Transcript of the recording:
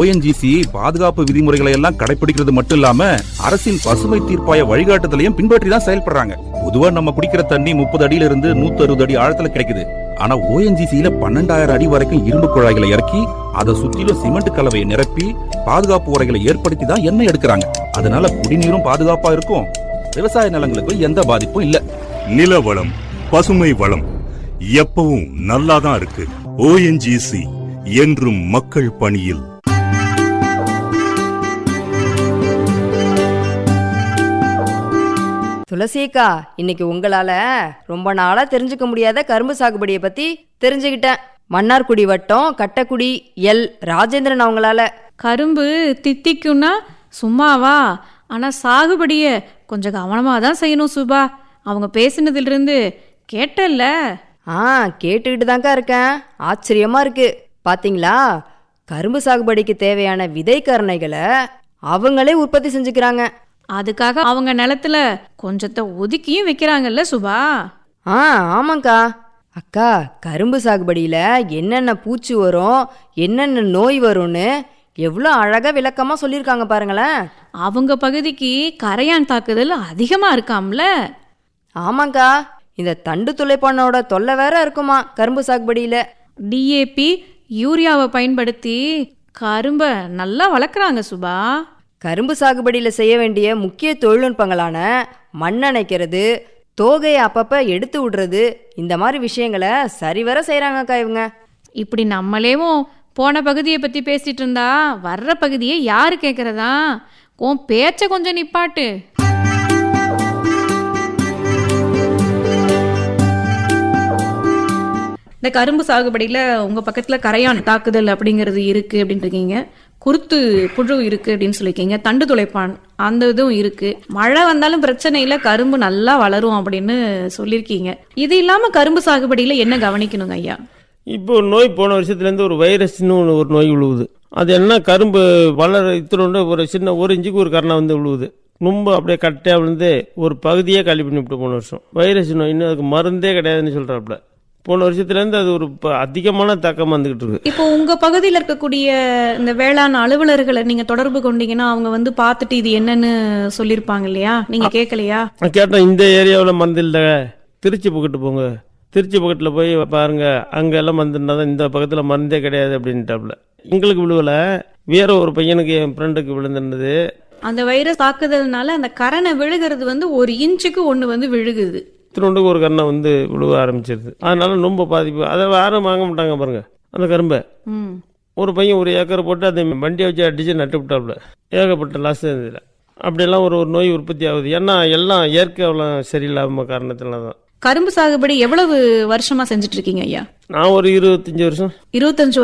ONGC பாதுகாப்பு விதிமுறைகளை எல்லாம் கடைபிடிக்கிறது மட்டும் இல்லாம அரசின் பசுமை தீர்ப்பாய வழிகாட்டுதலையும் பின்பற்றி தான் செயல்படுறாங்க. பொதுவா நம்ம குடிக்கிற தண்ணி 30 அடியில இருந்து 160 அடி ஆழத்துல கிடைக்குது. ஆனா ONGCல 12,000 அடி வரைக்கும் இரும்பு குழாய்களை இறக்கி அதை சுற்றிலும் சிமெண்ட் கலவையை நிரப்பி பாதுகாப்பு உரைகளை ஏற்படுத்தி தான் எண்ணெய் எடுக்கிறாங்க. அதனால குடிநீரும் பாதுகாப்பா இருக்கும், விவசாய நிலங்களுக்கு எந்த பாதிப்பும் இல்ல. நில வளம், பசுமை வளம் எப்பவும் நல்லாதான் இருக்கு. ONGC என்றும் மக்கள் பணியில். துளசிக்கா, இன்னைக்கு உங்களால ரொம்ப நாளா தெரிஞ்சுக்க முடியாத கரும்பு சாகுபடியை பத்தி தெரிஞ்சுக்கிட்டேன். மன்னார்குடி வட்டம் கட்டக்குடி எல் ராஜேந்திரன் அவங்களால. கரும்பு தித்திக்கும்னா சும்மாவா? ஆனா சாகுபடிய கொஞ்சம் கவனமா தான் செய்யணும் சுபா. அவங்க பேசினதுல இருந்து கேட்டல்ல? கேட்டுக்கிட்டு தாங்க இருக்கேன். ஆச்சரியமா இருக்கு. பாத்தீங்களா, கரும்பு சாகுபடிக்கு தேவையான விதை கரணைகளை அவங்களே உற்பத்தி செஞ்சுக்கிறாங்க. அதுக்காக அவங்க நிலத்துல கொஞ்சத்தை ஒதுக்கியும் வைக்கிறாங்கல்ல சுபா? ஆமாங்கா. அக்கா, கரும்பு சாகுபடியில என்னென்ன பூச்சி வரும், என்னென்ன நோய் வரும்னு எவ்வளோ அழகா விளக்கமா சொல்லியிருக்காங்க பாருங்களேன். அவங்க பகுதிக்கு கரையான் தாக்குதல் அதிகமா இருக்காம்ல? ஆமாங்கா, இந்த தண்டு துளைப்பானோட தொல்லை வேற இருக்குமா கரும்பு சாகுபடியில. DAP யூரியாவை பயன்படுத்தி கரும்பை நல்லா வளர்க்குறாங்க சுபா. கரும்பு சாகுபடியில செய்ய வேண்டிய முக்கிய தொழில்நுட்பங்களான மண்ணணைக்கிறது, தோகையை அப்பப்ப எடுத்து விடுறது, இந்த மாதிரி விஷயங்களை சரிவர செய்யறாங்கக்கா இவங்க. இப்படி நம்மளேவும் போன பகுதியை பத்தி பேசிட்டு இருந்தா வர்ற பகுதியை யாரு கேட்கறதா? உன் பேச்ச கொஞ்சம் நிப்பாட்டு. இந்த கரும்பு சாகுபடியில உங்க பக்கத்துல கரையான் தாக்குதல் அப்படிங்கிறது இருக்கு அப்படின்னு இருக்கீங்க, குருத்து புழு இருக்கு அப்படின்னு சொல்லியிருக்கீங்க, தண்டு துளைப்பான் அந்த இதுவும் இருக்கு, மழை வந்தாலும் பிரச்சனை இல்லை, கரும்பு நல்லா வளரும் அப்படின்னு சொல்லியிருக்கீங்க. இது இல்லாம கரும்பு சாகுபடியில என்ன கவனிக்கணுங்க ஐயா? இப்போ நோய் போன வருஷத்துலேருந்து ஒரு வைரஸ்னு ஒரு நோய் விழுவுது. அது என்ன, கரும்பு வளர இத்தனோட ஒரு சின்ன 1 இன்ச்சுக்கு ஒரு கரணை வந்து விழுவுது. ரொம்ப அப்படியே கட்டையாக விழுந்து ஒரு பகுதியே காலி பண்ணிவிட்டு போன வருஷம். வைரஸ் நோய் இன்னும் அதுக்கு மருந்தே கிடையாதுன்னு சொல்கிறாப்புல. போன வருஷத்துலேருந்து அது ஒரு அதிகமான தாக்கம் வந்துகிட்டு இருக்கு. இப்போ உங்க பகுதியில் இருக்கக்கூடிய இந்த வேளாண் அலுவலர்களை நீங்க தொடர்பு கொண்டீங்கன்னா அவங்க வந்து பார்த்துட்டு இது என்னன்னு சொல்லியிருப்பாங்க இல்லையா? நீங்க கேட்கலையா? கேட்டேன், இந்த ஏரியாவில் மருந்து இல்லை, திருச்சி பக்கத்து போங்க, திருச்சி பக்கத்தில் போய் பாருங்க, அங்கெல்லாம் மருந்துன்னா தான், இந்த பக்கத்தில் மருந்தே கிடையாது அப்படின்ட்டாப்புல. எங்களுக்கு விழுவலை, வேற ஒரு பையனுக்கு, என் ஃப்ரெண்டுக்கு விழுந்துருந்தது. அந்த வைரஸ் தாக்குதல்னால அந்த கரணை விழுகிறது வந்து 1 இன்ச்சுக்கு ஒன்று வந்து விழுகுது. இத்தினொண்டுக்கு ஒரு கரணை வந்து விழுவ ஆரம்பிச்சிருது. அதனால ரொம்ப பாதிப்பு. அதை யாரும் வாங்க மாட்டாங்க பாருங்க அந்த கரும்பை. ஒரு பையன் 1 ஏக்கர் போட்டு அதை வண்டியை வச்சு அடிச்சு நட்டு விட்டாப்புல. ஏகப்பட்ட லாஸ் இருந்ததில்ல. அப்படியெல்லாம் ஒரு நோய் உற்பத்தி ஆகுது. ஏன்னா எல்லாம் இயற்கை அவ்வளோ சரியில்லாம காரணத்தினால தான். கரும்பு சாகுபடி எவ்வளவு வருஷமா செஞ்சுட்டு இருக்கீங்க ஐயா? நான் ஒரு 25 வருஷம். 25